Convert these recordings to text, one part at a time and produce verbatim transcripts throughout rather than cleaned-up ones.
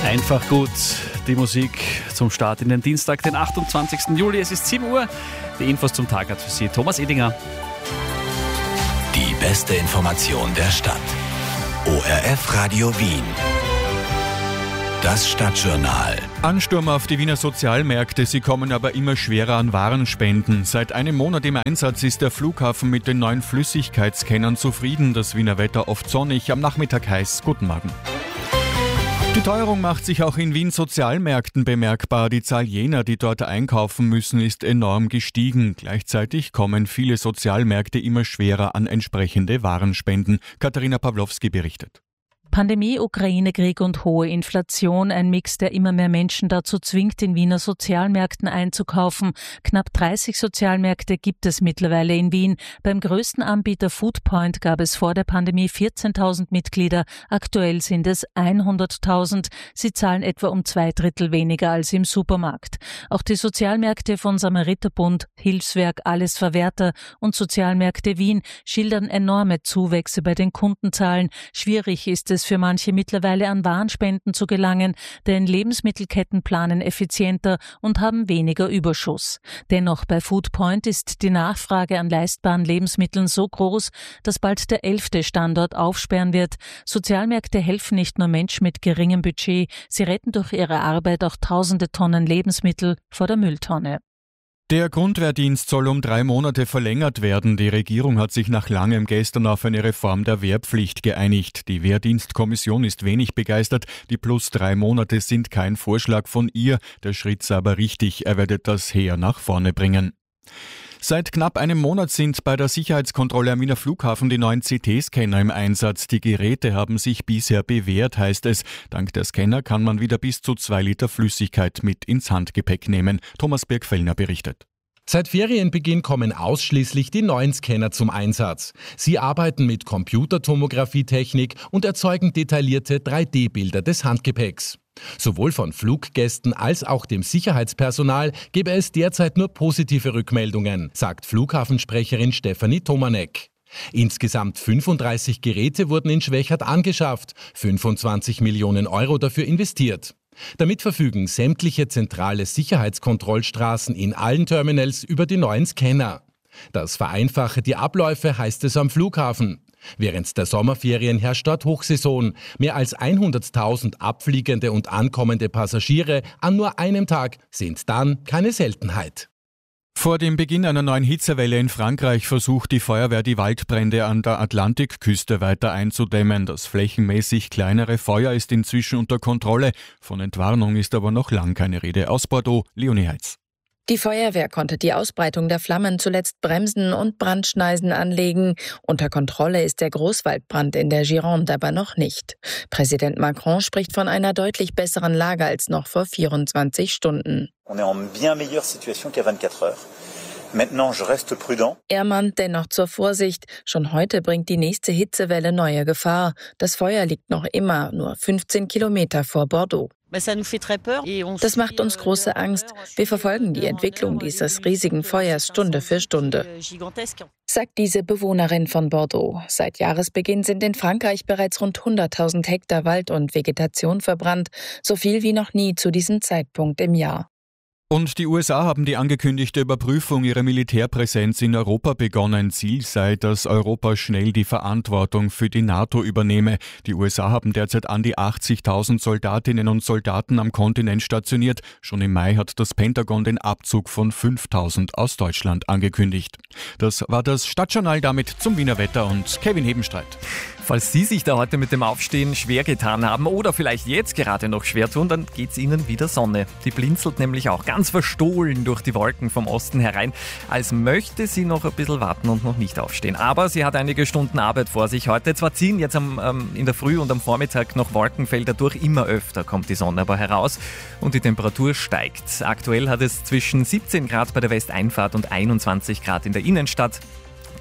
Einfach gut, die Musik zum Start in den Dienstag, den achtundzwanzigsten Juli. Es ist sieben Uhr. Die Infos zum Tag hat für Sie Thomas Edinger. Die beste Information der Stadt. O R F Radio Wien. Das Stadtjournal. Ansturm auf die Wiener Sozialmärkte, sie kommen aber immer schwerer an Warenspenden. Seit einem Monat im Einsatz ist der Flughafen mit den neuen Flüssigkeitsscannern zufrieden. Das Wiener Wetter oft sonnig, am Nachmittag heiß. Guten Morgen. Die Teuerung macht sich auch in Wien Sozialmärkten bemerkbar. Die Zahl jener, die dort einkaufen müssen, ist enorm gestiegen. Gleichzeitig kommen viele Sozialmärkte immer schwerer an entsprechende Warenspenden. Katharina Pawlowski berichtet. Pandemie, Ukraine-Krieg und hohe Inflation, ein Mix, der immer mehr Menschen dazu zwingt, in Wiener Sozialmärkten einzukaufen. Knapp dreißig Sozialmärkte gibt es mittlerweile in Wien. Beim größten Anbieter Foodpoint gab es vor der Pandemie vierzehntausend Mitglieder. Aktuell sind es hunderttausend. Sie zahlen etwa um zwei Drittel weniger als im Supermarkt. Auch die Sozialmärkte von Samariterbund, Hilfswerk, Alles Verwerter und Sozialmärkte Wien schildern enorme Zuwächse bei den Kundenzahlen. Schwierig ist es für manche mittlerweile an Warenspenden zu gelangen, denn Lebensmittelketten planen effizienter und haben weniger Überschuss. Dennoch bei Foodpoint ist die Nachfrage an leistbaren Lebensmitteln so groß, dass bald der elfte Standort aufsperren wird. Sozialmärkte helfen nicht nur Menschen mit geringem Budget, sie retten durch ihre Arbeit auch tausende Tonnen Lebensmittel vor der Mülltonne. Der Grundwehrdienst soll um drei Monate verlängert werden. Die Regierung hat sich nach langem gestern auf eine Reform der Wehrpflicht geeinigt. Die Wehrdienstkommission ist wenig begeistert. Die plus drei Monate sind kein Vorschlag von ihr. Der Schritt sei aber richtig. Er werde das Heer nach vorne bringen. Seit knapp einem Monat sind bei der Sicherheitskontrolle am Wiener Flughafen die neuen C T-Scanner im Einsatz. Die Geräte haben sich bisher bewährt, heißt es. Dank der Scanner kann man wieder bis zu zwei Liter Flüssigkeit mit ins Handgepäck nehmen. Thomas Birk-Fellner berichtet. Seit Ferienbeginn kommen ausschließlich die neuen Scanner zum Einsatz. Sie arbeiten mit Computertomographie-Technik und erzeugen detaillierte drei D Bilder des Handgepäcks. Sowohl von Fluggästen als auch dem Sicherheitspersonal gebe es derzeit nur positive Rückmeldungen, sagt Flughafensprecherin Stefanie Tomanek. Insgesamt fünfunddreißig Geräte wurden in Schwechat angeschafft, fünfundzwanzig Millionen Euro dafür investiert. Damit verfügen sämtliche zentrale Sicherheitskontrollstraßen in allen Terminals über die neuen Scanner. Das vereinfache die Abläufe, heißt es am Flughafen. Während der Sommerferien herrscht dort Hochsaison. Mehr als hunderttausend abfliegende und ankommende Passagiere an nur einem Tag sind dann keine Seltenheit. Vor dem Beginn einer neuen Hitzewelle in Frankreich versucht die Feuerwehr, die Waldbrände an der Atlantikküste weiter einzudämmen. Das flächenmäßig kleinere Feuer ist inzwischen unter Kontrolle. Von Entwarnung ist aber noch lang keine Rede. Aus Bordeaux, Leonie Heitz. Die Feuerwehr konnte die Ausbreitung der Flammen zuletzt bremsen und Brandschneisen anlegen. Unter Kontrolle ist der Großwaldbrand in der Gironde aber noch nicht. Präsident Macron spricht von einer deutlich besseren Lage als noch vor vierundzwanzig Stunden. On est en bien meilleure situation qu'à vingt-quatre heures. Maintenant, je reste prudent. Er mahnt dennoch zur Vorsicht. Schon heute bringt die nächste Hitzewelle neue Gefahr. Das Feuer liegt noch immer nur fünfzehn Kilometer vor Bordeaux. Das macht uns große Angst. Wir verfolgen die Entwicklung dieses riesigen Feuers Stunde für Stunde, sagt diese Bewohnerin von Bordeaux. Seit Jahresbeginn sind in Frankreich bereits rund hunderttausend Hektar Wald und Vegetation verbrannt, so viel wie noch nie zu diesem Zeitpunkt im Jahr. Und die U S A haben die angekündigte Überprüfung ihrer Militärpräsenz in Europa begonnen. Ziel sei, dass Europa schnell die Verantwortung für die NATO übernehme. Die U S A haben derzeit an die achtzigtausend Soldatinnen und Soldaten am Kontinent stationiert. Schon im Mai hat das Pentagon den Abzug von fünftausend aus Deutschland angekündigt. Das war das Stadtjournal, damit zum Wiener Wetter und Kevin Hebenstreit. Falls Sie sich da heute mit dem Aufstehen schwer getan haben oder vielleicht jetzt gerade noch schwer tun, dann geht's Ihnen wieder Sonne. Die blinzelt nämlich auch ganz verstohlen durch die Wolken vom Osten herein, als möchte sie noch ein bisschen warten und noch nicht aufstehen. Aber sie hat einige Stunden Arbeit vor sich heute. Zwar ziehen jetzt am, ähm, in der Früh und am Vormittag noch Wolkenfelder durch, immer öfter kommt die Sonne aber heraus und die Temperatur steigt. Aktuell hat es zwischen siebzehn Grad bei der Westeinfahrt und einundzwanzig Grad in der Innenstadt.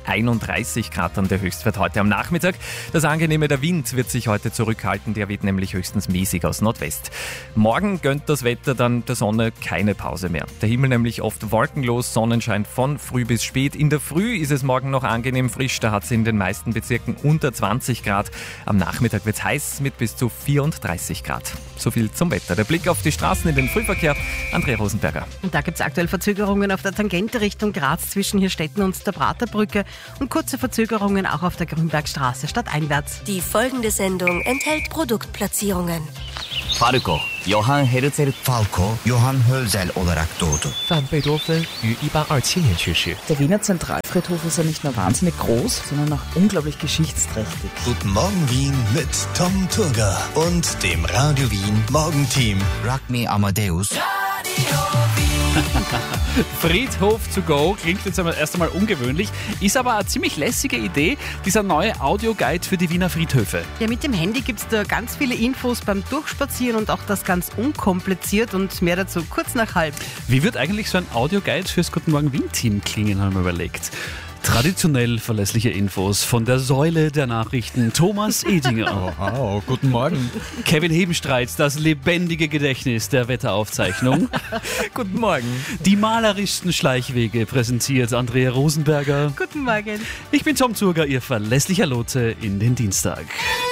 einunddreißig Grad an der Höchstwert heute am Nachmittag. Das Angenehme, der Wind wird sich heute zurückhalten, der weht nämlich höchstens mäßig aus Nordwest. Morgen gönnt das Wetter dann der Sonne keine Pause mehr. Der Himmel nämlich oft wolkenlos, Sonnenschein von früh bis spät. In der Früh ist es morgen noch angenehm frisch, da hat es in den meisten Bezirken unter zwanzig Grad. Am Nachmittag wird es heiß mit bis zu vierunddreißig Grad. So viel zum Wetter. Der Blick auf die Straßen in den Frühverkehr. Andrea Rosenberger. Und da gibt es aktuell Verzögerungen auf der Tangente Richtung Graz zwischen Hirstetten und der Praterbrücke und kurze Verzögerungen auch auf der Grünbergstraße stadteinwärts. Die folgende Sendung enthält Produktplatzierungen. Falco, Johann Herzl Falco, Johann Hölzel olarak doğdu. Van Beethoven于一八二七年去世. Der Wiener Zentralfriedhof ist ja nicht nur wahnsinnig groß, sondern auch unglaublich geschichtsträchtig. Guten Morgen Wien mit Tom Turger und dem Radio Wien Morgenteam. Rock me Amadeus. Friedhof to go klingt jetzt erst einmal ungewöhnlich, ist aber eine ziemlich lässige Idee, dieser neue Audioguide für die Wiener Friedhöfe. Ja, mit dem Handy gibt es da ganz viele Infos beim Durchspazieren und auch das ganz unkompliziert und mehr dazu kurz nach halb. Wie wird eigentlich so ein Audioguide fürs Guten Morgen Wien-Team klingen, haben wir überlegt. Traditionell verlässliche Infos von der Säule der Nachrichten Thomas Edinger. Oh, wow, guten Morgen. Kevin Hebenstreit, das lebendige Gedächtnis der Wetteraufzeichnung. Guten Morgen. Die malerischsten Schleichwege präsentiert Andrea Rosenberger. Guten Morgen. Ich bin Tom Turger, Ihr verlässlicher Lotse in den Dienstag.